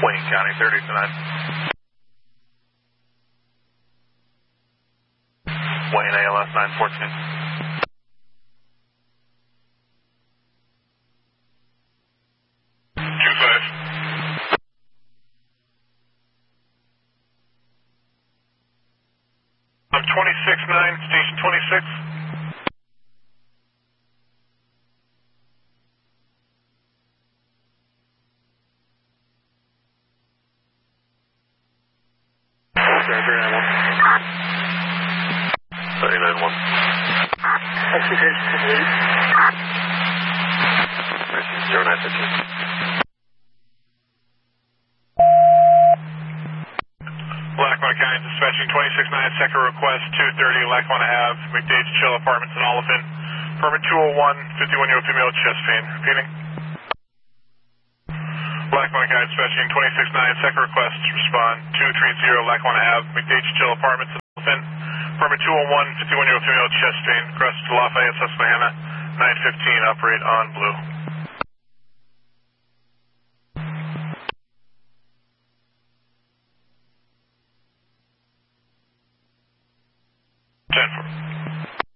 Wayne County, 30 to 9. Wayne, ALS 914. I'm 26-9, station 26. Roger, 39-1. Taxi station 0915. Lackawanna County dispatching 26-9, second request, 230 Lackawanna Ave, McDade Chill Apartments in Oliphant. Permit 201, 51-year-old female, chest pain. Repeating. Lackawanna County dispatching 26-9, second request, respond 230 Lackawanna Ave, McDade Chill Apartments in Oliphant. Permit 201, 51-year-old female, chest pain. Crest to Lafayette, Susquehanna, 915, operate on blue. 10-4.